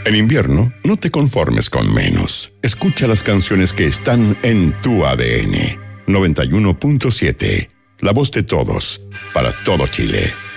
En invierno, no te conformes con menos. Escucha las canciones que están en tu ADN. 91.7. La voz de todos, para todo Chile.